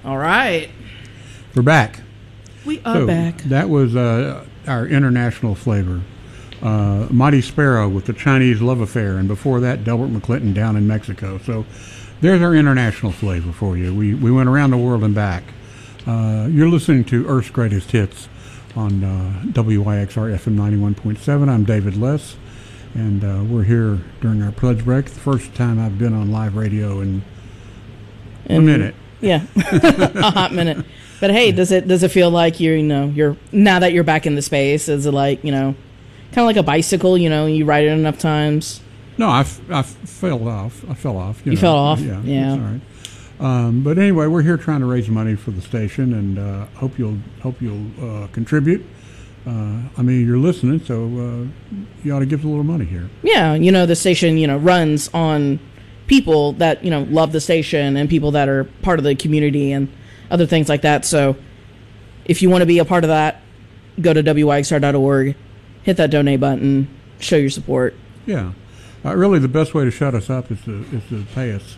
All right. We're back. We are back. That was our international flavor. Mighty Sparrow with the Chinese Love Affair, and before that, Delbert McClinton Down in Mexico. So there's our international flavor for you. We went around the world and back. You're listening to Earth's Greatest Hits on WYXR FM 91.7. I'm David Less, and we're here during our pledge break. The first time I've been on live radio in a minute. Yeah, a hot minute. But hey, does it feel like you're now that you're back in the space? Is it like kind of like a bicycle? You ride it enough times. No, I fell off. I fell off. You fell off. Yeah. Yeah. That's all right. But anyway, we're here trying to raise money for the station, and hope you'll contribute. You're listening, so you ought to give us a little money here. Yeah, the station runs on people that love the station and people that are part of the community and other things like that. So if you want to be a part of that, go to wyxr.org, hit that donate button, show your support. Yeah. Really, the best way to shut us up is to pay us.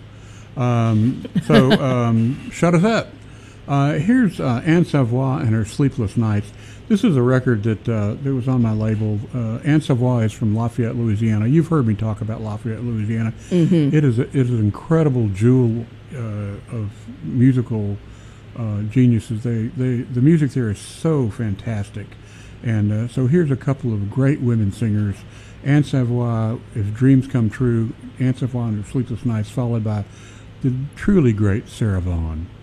Shut us up. Here's Anne Savoy and her Sleepless Nights. This is a record that was on my label. Anne Savoy is from Lafayette, Louisiana. You've heard me talk about Lafayette, Louisiana. Mm-hmm. It is an incredible jewel of musical geniuses. The music there is so fantastic. And so here's a couple of great women singers. Anne Savoy, If Dreams Come True, Anne Savoy and her Sleepless Nights, followed by the truly great Sarah Vaughan.